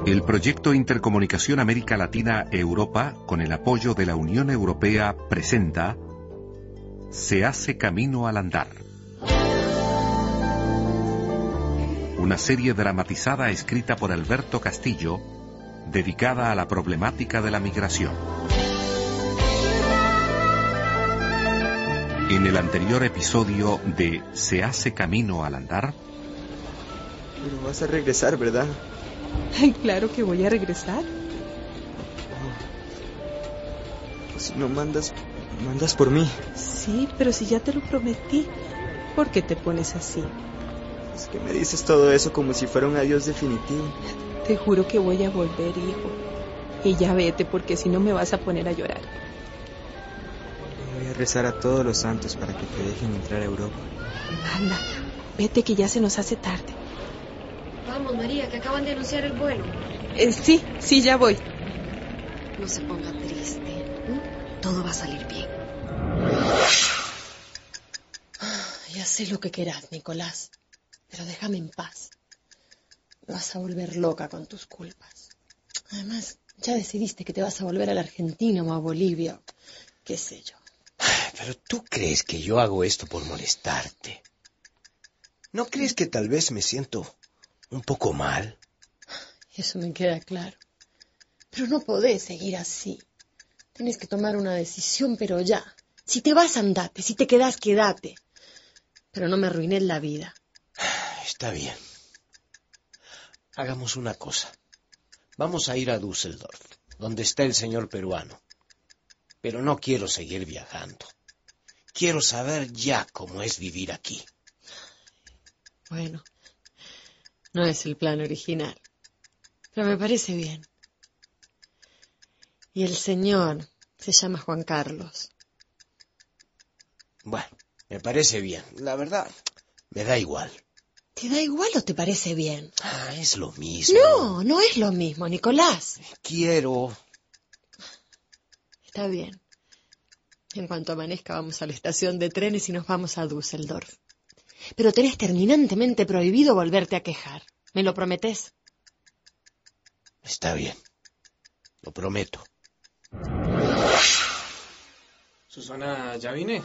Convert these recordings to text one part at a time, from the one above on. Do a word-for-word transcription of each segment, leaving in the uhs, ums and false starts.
El proyecto Intercomunicación América Latina-Europa, con el apoyo de la Unión Europea, presenta Se hace camino al andar. Una serie dramatizada escrita por Alberto Castillo, dedicada a la problemática de la migración. En el anterior episodio de Se hace camino al andar... Pero vas a regresar, ¿verdad? Ay, claro que voy a regresar. Oh. Pues si no mandas, mandas por mí. Sí, pero si ya te lo prometí, ¿por qué te pones así? Es que me dices todo eso como si fuera un adiós definitivo. Te juro que voy a volver, hijo. Y ya vete, porque si no me vas a poner a llorar. Voy a rezar a todos los santos para que te dejen entrar a Europa. Anda, vete que ya se nos hace tarde. Vamos, María, que acaban de anunciar el vuelo. Eh, sí, sí, ya voy. No se ponga triste. ¿eh? Todo va a salir bien. Ya sé lo que querás, Nicolás, pero déjame en paz. Me vas a volver loca con tus culpas. Además, ya decidiste que te vas a volver a la Argentina o a Bolivia, qué sé yo. Pero tú crees que yo hago esto por molestarte. ¿No crees que tal vez me siento un poco mal? Eso me queda claro. Pero no podés seguir así. Tienes que tomar una decisión, pero ya. Si te vas, andate. Si te quedás, quédate. Pero no me arruines la vida. Está bien. Hagamos una cosa. Vamos a ir a Düsseldorf, donde está el señor peruano. Pero no quiero seguir viajando. Quiero saber ya cómo es vivir aquí. Bueno, no es el plan original, pero me parece bien. Y el señor se llama Juan Carlos. Bueno, me parece bien. La verdad, me da igual. ¿Te da igual o te parece bien? Ah, es lo mismo. No, no es lo mismo, Nicolás. Quiero. Está bien. En cuanto amanezca vamos a la estación de trenes y nos vamos a Düsseldorf. Pero tenés terminantemente prohibido volverte a quejar. ¿Me lo prometés? Está bien. Lo prometo. Susana, ya vine.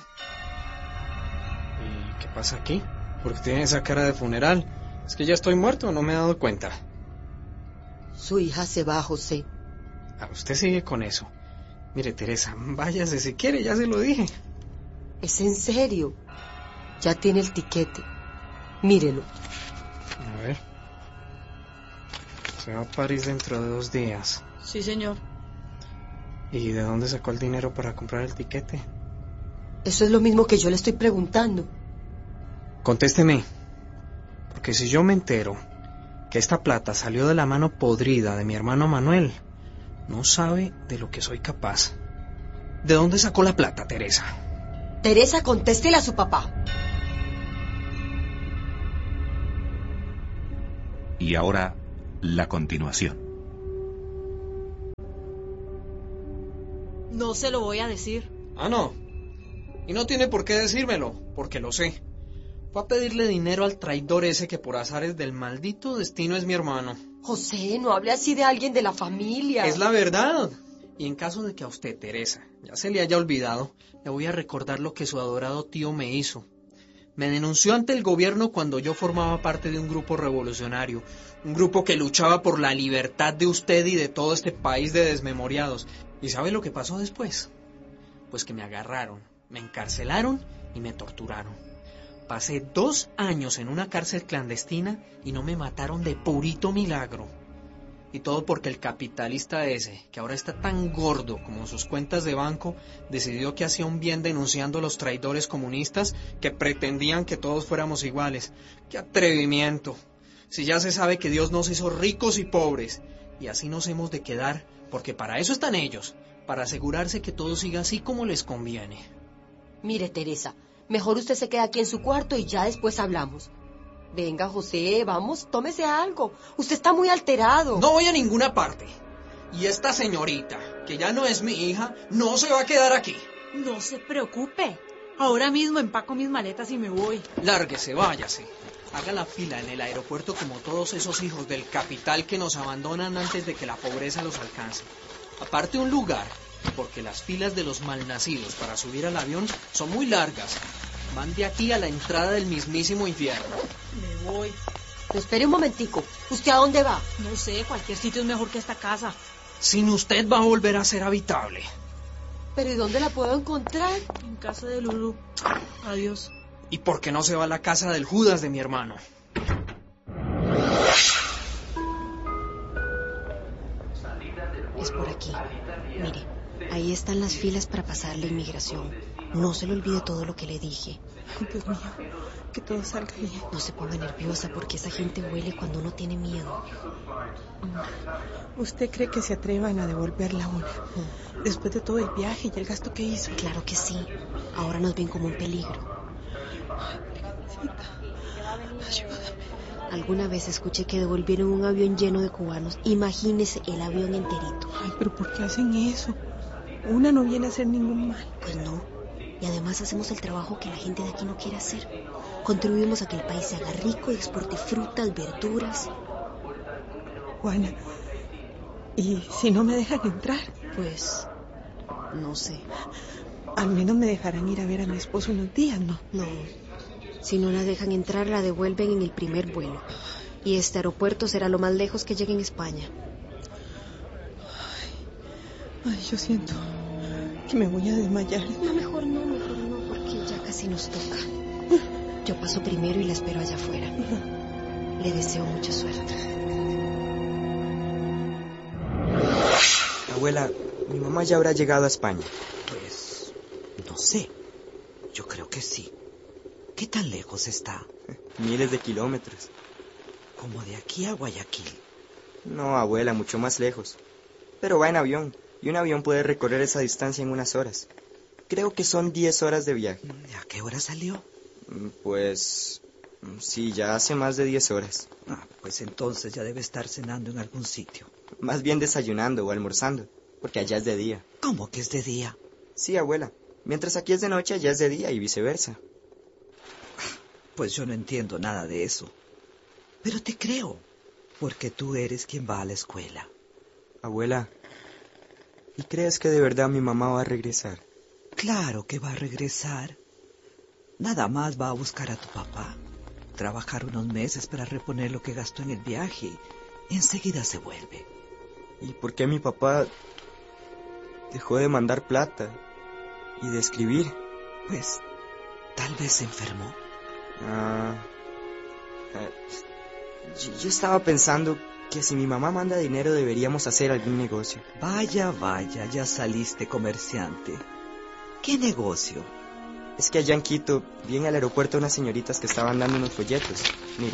¿Y qué pasa aquí? ¿Por qué tiene esa cara de funeral? ¿Es que ya estoy muerto? No me he dado cuenta. Su hija se va, José. Ah, usted sigue con eso. Mire, Teresa, váyase si quiere, ya se lo dije. Es en serio. Ya tiene el tiquete. Mírelo. A ver. Se va a París dentro de dos días. Sí, señor. ¿Y de dónde sacó el dinero para comprar el tiquete? Eso es lo mismo que yo le estoy preguntando. Contésteme. Porque si yo me entero que esta plata salió de la mano podrida de mi hermano Manuel, no sabe de lo que soy capaz. ¿De dónde sacó la plata, Teresa? Teresa, contéstele a su papá. Y ahora, la continuación. No se lo voy a decir. Ah, no. Y no tiene por qué decírmelo, porque lo sé. Fue a pedirle dinero al traidor ese que por azares del maldito destino es mi hermano. José, no hable así de alguien de la familia. Es la verdad. Y en caso de que a usted, Teresa, ya se le haya olvidado, le voy a recordar lo que su adorado tío me hizo. Me denunció ante el gobierno cuando yo formaba parte de un grupo revolucionario, un grupo que luchaba por la libertad de usted y de todo este país de desmemoriados. ¿Y sabe lo que pasó después? Pues que me agarraron, me encarcelaron y me torturaron. Pasé dos años en una cárcel clandestina y no me mataron de purito milagro. Y todo porque el capitalista ese, que ahora está tan gordo como sus cuentas de banco, decidió que hacía un bien denunciando a los traidores comunistas que pretendían que todos fuéramos iguales. ¡Qué atrevimiento! Si ya se sabe que Dios nos hizo ricos y pobres, y así nos hemos de quedar, porque para eso están ellos, para asegurarse que todo siga así como les conviene. Mire, Teresa, mejor usted se queda aquí en su cuarto y ya después hablamos. Venga, José, vamos, tómese algo. Usted está muy alterado. No voy a ninguna parte. Y esta señorita, que ya no es mi hija, no se va a quedar aquí. No se preocupe. Ahora mismo empaco mis maletas y me voy. Lárguese, váyase. Haga la fila en el aeropuerto como todos esos hijos del capital que nos abandonan antes de que la pobreza los alcance. Aparte un lugar, porque las filas de los malnacidos para subir al avión son muy largas. Van de aquí a la entrada del mismísimo infierno. Me voy. Pero espere un momentico. ¿Usted a dónde va? No sé, cualquier sitio es mejor que esta casa. Sin usted va a volver a ser habitable. ¿Pero y dónde la puedo encontrar? En casa de Lulu. Adiós. ¿Y por qué no se va a la casa del Judas de mi hermano? Es por aquí. Mire, ahí están las filas para pasar la inmigración. No se le olvide todo lo que le dije. Ay, Dios mío, que todo salga bien. No se ponga nerviosa porque esa gente huele cuando uno tiene miedo. ¿Usted cree que se atrevan a devolverla a una? Después de todo el viaje y el gasto que hizo. Claro que sí. Ahora nos ven como un peligro. Ayúdame. Alguna vez escuché que devolvieron un avión lleno de cubanos. Imagínese el avión enterito. Ay, pero ¿por qué hacen eso? Una no viene a hacer ningún mal. Pues no. Y además hacemos el trabajo que la gente de aquí no quiere hacer. Contribuimos a que el país se haga rico y exporte frutas, verduras. Juana, ¿y si no me dejan entrar? Pues, no sé. Al menos me dejarán ir a ver a mi esposo unos días, ¿no? No. Si no la dejan entrar, la devuelven en el primer vuelo. Y este aeropuerto será lo más lejos que llegue en España. Ay, ay, yo siento que me voy a desmayar. No, mejor no, mejor no, porque ya casi nos toca. Yo paso primero y la espero allá afuera. Le deseo mucha suerte. Abuela, mi mamá ya habrá llegado a España. Pues, no sé. Yo creo que sí. ¿Qué tan lejos está? Miles de kilómetros. Como de aquí a Guayaquil. No, abuela, mucho más lejos. Pero va en avión, y un avión puede recorrer esa distancia en unas horas. Creo que son diez horas de viaje. ¿A qué hora salió? Pues... sí, ya hace más de diez horas. Ah, pues entonces ya debe estar cenando en algún sitio. Más bien desayunando o almorzando, porque allá es de día. ¿Cómo que es de día? Sí, abuela. Mientras aquí es de noche, allá es de día y viceversa. Pues yo no entiendo nada de eso. Pero te creo, porque tú eres quien va a la escuela. Abuela, ¿y crees que de verdad mi mamá va a regresar? Claro que va a regresar. Nada más va a buscar a tu papá. Trabajar unos meses para reponer lo que gastó en el viaje. Enseguida se vuelve. ¿Y por qué mi papá dejó de mandar plata y de escribir? Pues, tal vez se enfermó. Ah, eh, yo, yo estaba pensando que si mi mamá manda dinero deberíamos hacer algún negocio. Vaya, vaya, ya saliste comerciante. ¿Qué negocio? Es que allá en Quito vi en el aeropuerto unas señoritas que estaban dando unos folletos. Mira.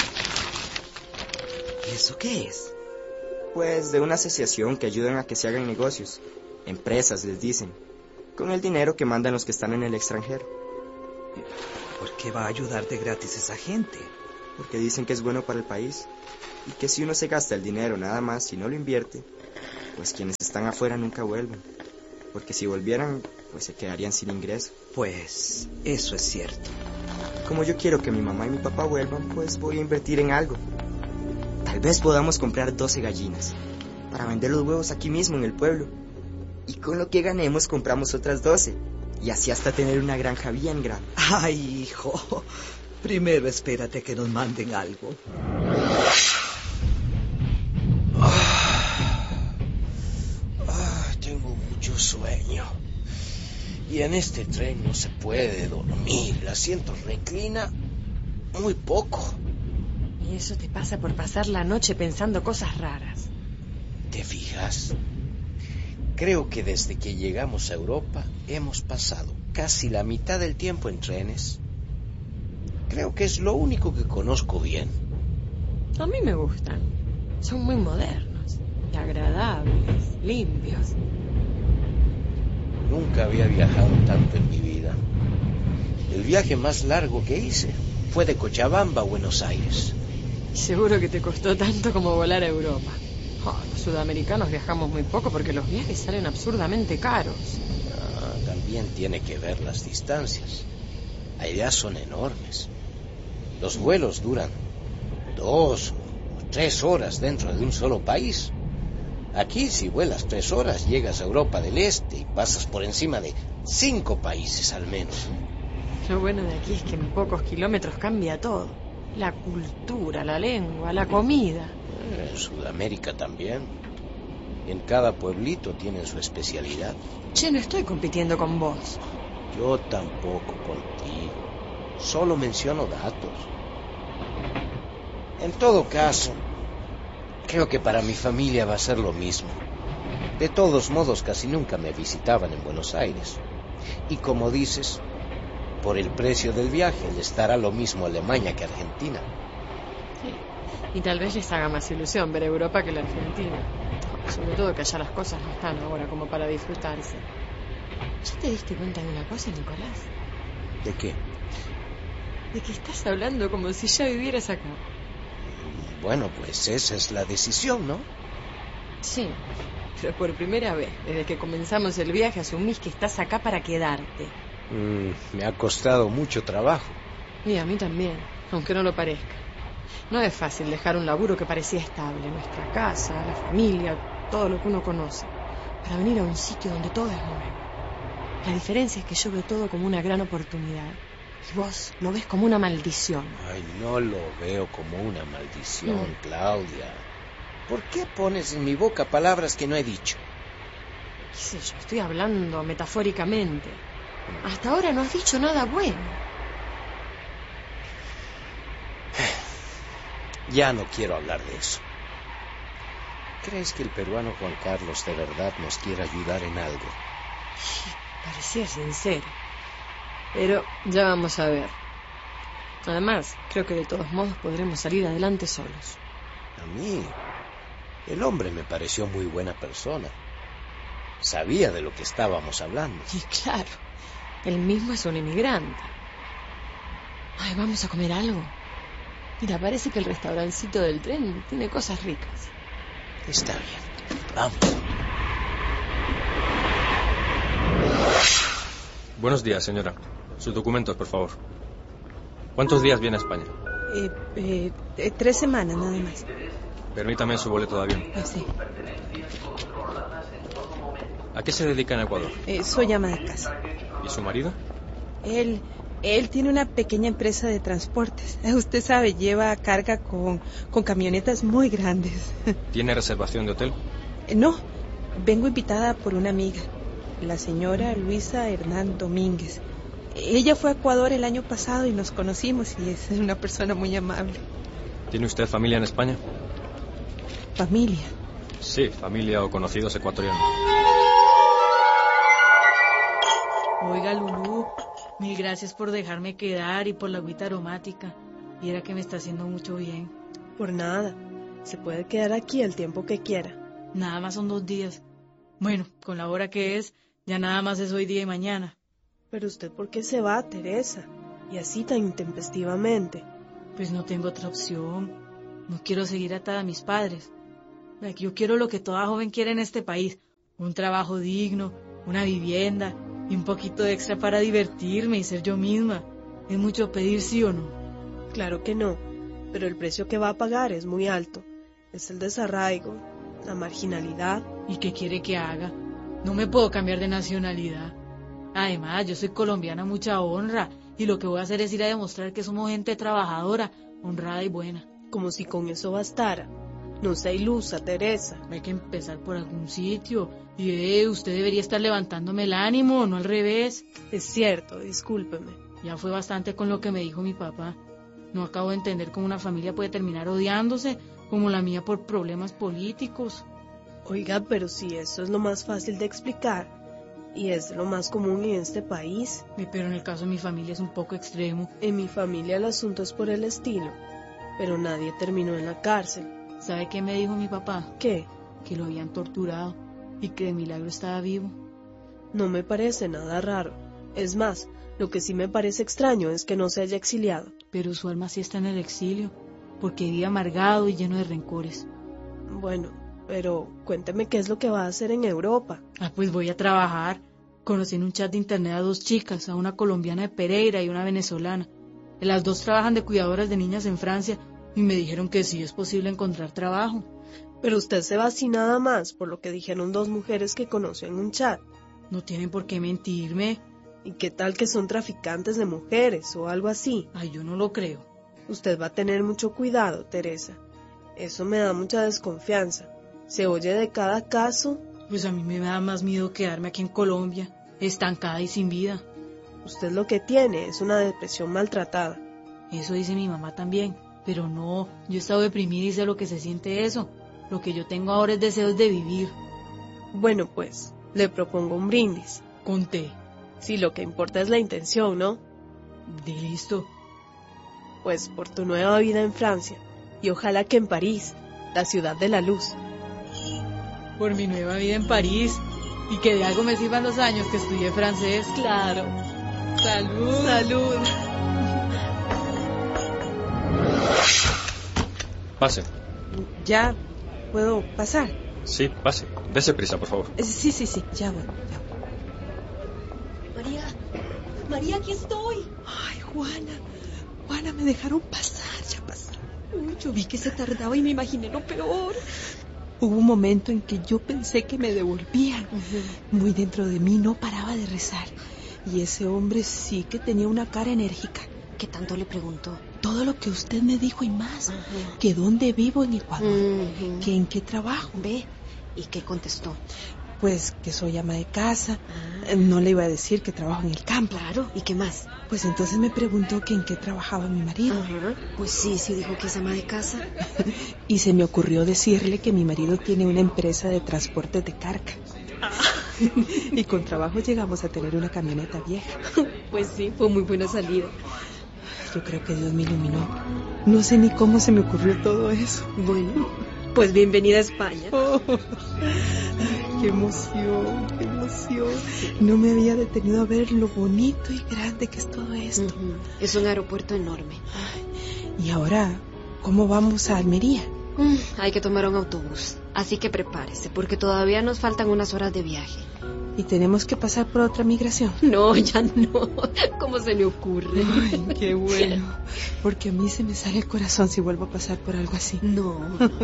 ¿Y eso qué es? Pues de una asociación que ayudan a que se hagan negocios. Empresas, les dicen. Con el dinero que mandan los que están en el extranjero. ¿Por qué va a ayudar de gratis esa gente? Porque dicen que es bueno para el país. Y que si uno se gasta el dinero nada más y no lo invierte, pues quienes están afuera nunca vuelven. Porque si volvieran, pues se quedarían sin ingreso. Pues eso es cierto. Como yo quiero que mi mamá y mi papá vuelvan, pues voy a invertir en algo. Tal vez podamos comprar doce gallinas para vender los huevos aquí mismo en el pueblo. Y con lo que ganemos compramos otras doce. Y así hasta tener una granja bien grande. Ay, hijo. Primero espérate que nos manden algo. Ah, ah, tengo mucho sueño. Y en este tren no se puede dormir. El asiento reclina muy poco. Y eso te pasa por pasar la noche pensando cosas raras. ¿Te fijas? Creo que desde que llegamos a Europa hemos pasado casi la mitad del tiempo en trenes. Creo que es lo único que conozco bien. A mí me gustan. Son muy modernos y agradables, limpios. Nunca había viajado tanto en mi vida. El viaje más largo que hice fue de Cochabamba a Buenos Aires. Seguro que te costó tanto como volar a Europa. Oh, los sudamericanos viajamos muy poco porque los viajes salen absurdamente caros. Ah, también tiene que ver las distancias. Allá son enormes. Los vuelos duran dos o tres horas dentro de un solo país. Aquí, si vuelas tres horas, llegas a Europa del Este y pasas por encima de cinco países al menos. Lo bueno de aquí es que en pocos kilómetros cambia todo. La cultura, la lengua, la comida. En Sudamérica también. En cada pueblito tienen su especialidad. Che, no estoy compitiendo con vos. Yo tampoco contigo. Solo menciono datos. En todo caso, creo que para mi familia va a ser lo mismo. De todos modos, casi nunca me visitaban en Buenos Aires. Y como dices, por el precio del viaje les dará lo mismo Alemania que Argentina. Sí. Y tal vez les haga más ilusión ver Europa que la Argentina. Sobre todo que allá las cosas no están ahora como para disfrutarse. ¿Ya te diste cuenta de una cosa, Nicolás? ¿De qué? De que estás hablando como si ya vivieras acá. Bueno, pues esa es la decisión, ¿no? Sí, pero por primera vez, desde que comenzamos el viaje, asumís que estás acá para quedarte. Mm, me ha costado mucho trabajo. Y a mí también, aunque no lo parezca. No es fácil dejar un laburo que parecía estable, nuestra casa, la familia, todo lo que uno conoce, para venir a un sitio donde todo es nuevo. La diferencia es que yo veo todo como una gran oportunidad. Y vos lo ves como una maldición. Ay, no lo veo como una maldición, mm. Claudia. ¿Por qué pones en mi boca palabras que no he dicho? ¿Qué sé yo? Estoy hablando metafóricamente. Hasta ahora no has dicho nada bueno. Ya no quiero hablar de eso. ¿Crees que el peruano Juan Carlos de verdad nos quiere ayudar en algo? Parecía sincero. Pero ya vamos a ver. Además, creo que de todos modos podremos salir adelante solos. A mí, el hombre me pareció muy buena persona. Sabía de lo que estábamos hablando. Y claro, él mismo es un inmigrante. Ay, vamos a comer algo. Mira, parece que el restaurancito del tren tiene cosas ricas. Está bien, vamos. Buenos días, señora. Sus documentos, por favor. ¿Cuántos días viene a España? Eh, eh, eh, tres semanas, nada más. Permítame su boleto de avión. Ah, sí. ¿A qué se dedica en Ecuador? Eh, soy ama de casa. ¿Y su marido? Él, él tiene una pequeña empresa de transportes. Usted sabe, lleva carga con, con camionetas muy grandes. ¿Tiene reservación de hotel? Eh, no, vengo invitada por una amiga, la señora Luisa Hernán Domínguez. Ella fue a Ecuador el año pasado y nos conocimos y es una persona muy amable. ¿Tiene usted familia en España? ¿Familia? Sí, familia o conocidos ecuatorianos. Oiga, Lulú, mil gracias por dejarme quedar y por la agüita aromática. Viera que me está haciendo mucho bien. Por nada. Se puede quedar aquí el tiempo que quiera. Nada más son dos días. Bueno, con la hora que es, ya nada más es hoy día y mañana. Pero usted, ¿por qué se va, Teresa? Y así tan intempestivamente. Pues no tengo otra opción. No quiero seguir atada a mis padres. Yo quiero lo que toda joven quiere en este país. Un trabajo digno, una vivienda y un poquito de extra para divertirme y ser yo misma. ¿Es mucho pedir, sí o no? Claro que no, pero el precio que va a pagar es muy alto. Es el desarraigo, la marginalidad. ¿Y qué quiere que haga? No me puedo cambiar de nacionalidad. Además, yo soy colombiana, mucha honra, y lo que voy a hacer es ir a demostrar que somos gente trabajadora, honrada y buena. Como si con eso bastara. No sea ilusa, Teresa. Hay que empezar por algún sitio. Y eh, usted debería estar levantándome el ánimo, no al revés. Es cierto, discúlpeme. Ya fue bastante con lo que me dijo mi papá. No acabo de entender cómo una familia puede terminar odiándose, como la mía por problemas políticos. Oiga, pero si eso es lo más fácil de explicar. Y es lo más común en este país. Pero en el caso de mi familia es un poco extremo. En mi familia el asunto es por el estilo. Pero nadie terminó en la cárcel. ¿Sabe qué me dijo mi papá? ¿Qué? Que lo habían torturado y que de milagro estaba vivo. No me parece nada raro. Es más, lo que sí me parece extraño es que no se haya exiliado. Pero su alma sí está en el exilio, porque vive amargado y lleno de rencores. Bueno, pero cuénteme qué es lo que va a hacer en Europa. Ah, pues voy a trabajar. Conocí en un chat de internet a dos chicas, a una colombiana de Pereira y una venezolana. Las dos trabajan de cuidadoras de niñas en Francia y me dijeron que sí es posible encontrar trabajo. Pero usted se va así nada más por lo que dijeron dos mujeres que conoció en un chat. No tienen por qué mentirme. ¿Y qué tal que son traficantes de mujeres o algo así? Ay, yo no lo creo. Usted va a tener mucho cuidado, Teresa. Eso me da mucha desconfianza. Se oye de cada caso. Pues a mí me da más miedo quedarme aquí en Colombia, estancada y sin vida. Usted lo que tiene es una depresión maltratada. Eso dice mi mamá también. Pero no, yo he estado deprimida y sé lo que se siente eso. Lo que yo tengo ahora es deseos de vivir. Bueno, pues, le propongo un brindis. Con té. Sí, lo que importa es la intención, ¿no? De listo. Pues por tu nueva vida en Francia. Y ojalá que en París, la ciudad de la luz. Por mi nueva vida en París. Y que de algo me sirvan los años que estudié francés. Claro. Salud. Salud. Pase. ¿Ya puedo pasar? Sí, pase. Dese prisa, por favor. Sí, sí, sí, ya voy, ya voy. María, María, aquí estoy. Ay, Juana, Juana, me dejaron pasar, ya pasar. Uy, yo vi que se tardaba y me imaginé lo peor. Hubo un momento en que yo pensé que me devolvían. Uh-huh. Muy dentro de mí no paraba de rezar. Y ese hombre sí que tenía una cara enérgica. ¿Qué tanto le preguntó? Todo lo que usted me dijo y más. Uh-huh. Que dónde vivo en Ecuador. Uh-huh. Que en qué trabajo. Ve, ¿y qué contestó? Pues que soy ama de casa. Ah. No le iba a decir que trabajo en el campo. Claro, ¿y qué más? Pues entonces me preguntó que en qué trabajaba mi marido. Uh-huh. Pues sí, sí dijo que es ama de casa. Y se me ocurrió decirle que mi marido tiene una empresa de transporte de carga. Ah. Y con trabajo llegamos a tener una camioneta vieja. Pues sí, fue muy buena salida. Yo creo que Dios me iluminó. No sé ni cómo se me ocurrió todo eso. Bueno, pues bienvenida a España. Oh, qué emoción, qué emoción. No me había detenido a ver lo bonito y grande que es todo esto. Uh-huh. Es un aeropuerto enorme. Ay, y ahora, ¿cómo vamos a Almería? Mm, hay que tomar un autobús. Así que prepárese, porque todavía nos faltan unas horas de viaje. ¿Y tenemos que pasar por otra migración? No, ya no. ¿Cómo se le ocurre? Ay, qué bueno. Porque a mí se me sale el corazón si vuelvo a pasar por algo así. No, no, no.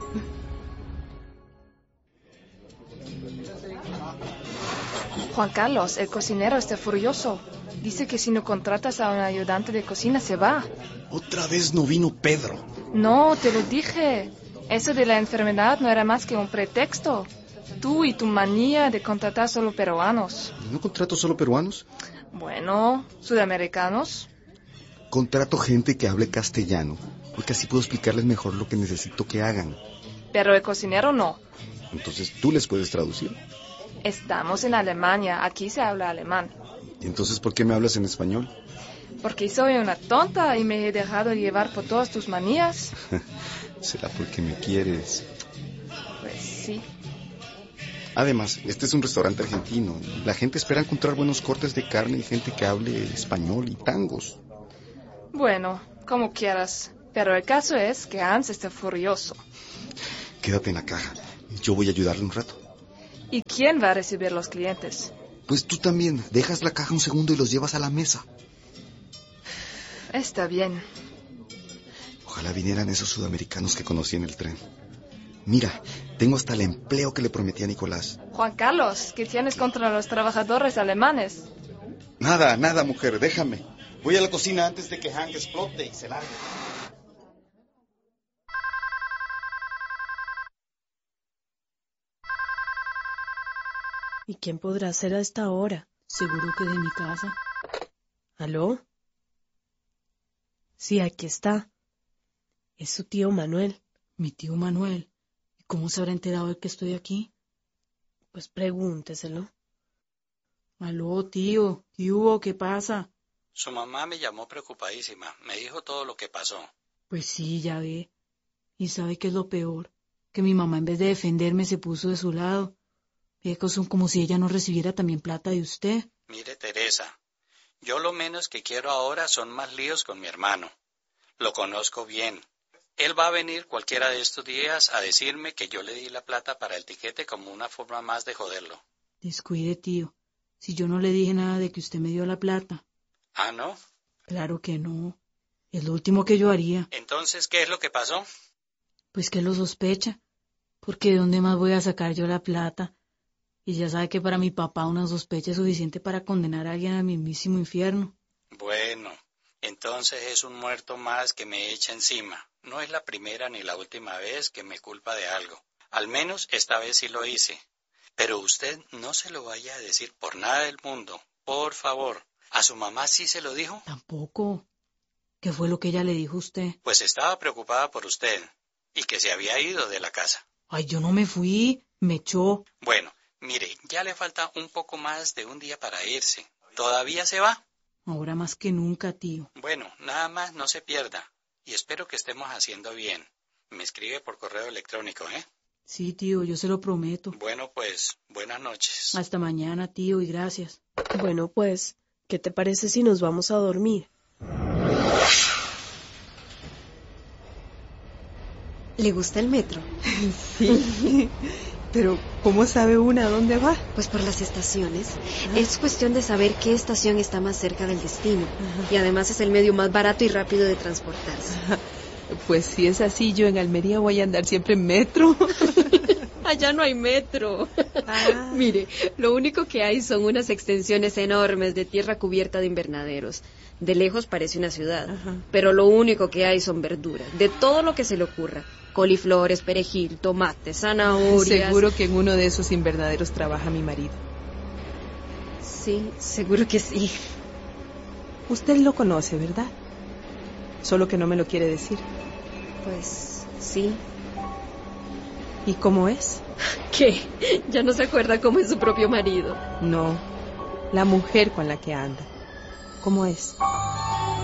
Juan Carlos, el cocinero está furioso. Dice que si no contratas a un ayudante de cocina se va. Otra vez no vino Pedro. No, te lo dije. Eso de la enfermedad no era más que un pretexto. Tú y tu manía de contratar solo peruanos. ¿No contrato solo peruanos? Bueno, sudamericanos. Contrato gente que hable castellano, porque así puedo explicarles mejor lo que necesito que hagan. Pero el cocinero no. Entonces tú les puedes traducir. Estamos en Alemania, aquí se habla alemán. ¿Y entonces por qué me hablas en español? Porque soy una tonta y me he dejado llevar por todas tus manías. ¿Será porque me quieres? Pues sí. Además, este es un restaurante argentino. La gente espera encontrar buenos cortes de carne y gente que hable español y tangos. Bueno, como quieras. Pero el caso es que Hans está furioso. Quédate en la caja. Yo voy a ayudarle un rato. ¿Y quién va a recibir los clientes? Pues tú también. Dejas la caja un segundo y los llevas a la mesa. Está bien. Ojalá vinieran esos sudamericanos que conocí en el tren. Mira, tengo hasta el empleo que le prometí a Nicolás. Juan Carlos, ¿qué tienes contra los trabajadores alemanes? Nada, nada, mujer, déjame. Voy a la cocina antes de que Hank explote y se largue. ¿Y quién podrá ser a esta hora? Seguro que de mi casa. ¿Aló? Sí, aquí está. Es su tío Manuel. Mi tío Manuel. ¿Y cómo se habrá enterado de que estoy aquí? Pues pregúnteselo. Aló, tío. ¿Qué hubo? ¿Qué pasa? Su mamá me llamó preocupadísima. Me dijo todo lo que pasó. Pues sí, ya ve. ¿Y sabe qué es lo peor? Que mi mamá en vez de defenderme se puso de su lado. Viejos son como si ella no recibiera también plata de usted. Mire, Teresa, yo lo menos que quiero ahora son más líos con mi hermano. Lo conozco bien. Él va a venir cualquiera de estos días a decirme que yo le di la plata para el tiquete como una forma más de joderlo. Descuide, tío. Si yo no le dije nada de que usted me dio la plata. ¿Ah, no? Claro que no. Es lo último que yo haría. Entonces, ¿qué es lo que pasó? Pues que lo sospecha. Porque ¿de dónde más voy a sacar yo la plata? Y ya sabe que para mi papá una sospecha es suficiente para condenar a alguien al mismísimo infierno. Bueno, entonces es un muerto más que me echa encima. No es la primera ni la última vez que me culpa de algo. Al menos esta vez sí lo hice. Pero usted no se lo vaya a decir por nada del mundo. Por favor. ¿A su mamá sí se lo dijo? Tampoco. ¿Qué fue lo que ella le dijo a usted? Pues estaba preocupada por usted y que se había ido de la casa. Ay, yo no me fui. Me echó. Bueno, mire, ya le falta un poco más de un día para irse. ¿Todavía se va? Ahora más que nunca, tío. Bueno, nada más no se pierda. Y espero que estemos haciendo bien. Me escribe por correo electrónico, ¿eh? Sí, tío, yo se lo prometo. Bueno, pues, buenas noches. Hasta mañana, tío, y gracias. Bueno, pues, ¿qué te parece si nos vamos a dormir? ¿Le gusta el metro? Sí. Pero, ¿cómo sabe una a dónde va? Pues por las estaciones. Ah. Es cuestión de saber qué estación está más cerca del destino. Ajá. Y además es el medio más barato y rápido de transportarse. Ajá. Pues si es así, yo en Almería voy a andar siempre en metro. Allá no hay metro. Ah. Mire, lo único que hay son unas extensiones enormes de tierra cubierta de invernaderos. De lejos parece una ciudad, ajá, pero lo único que hay son verduras, de todo lo que se le ocurra. Coliflores, perejil, tomates, zanahorias. Seguro que en uno de esos invernaderos trabaja mi marido. Sí, seguro que sí. Usted lo conoce, ¿verdad? Solo que no me lo quiere decir. Pues sí. ¿Y cómo es? ¿Qué? ¿Ya no se acuerda cómo es su propio marido? No, la mujer con la que anda. ¿Cómo es?